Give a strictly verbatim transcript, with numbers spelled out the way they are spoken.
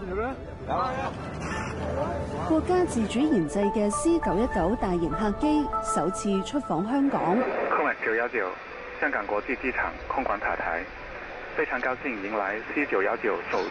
國家自主研製嘅 C 九一九大型客機首次出訪香港。 空運九一九香港國際機場空管塔台，非常高興迎來 C 九一九首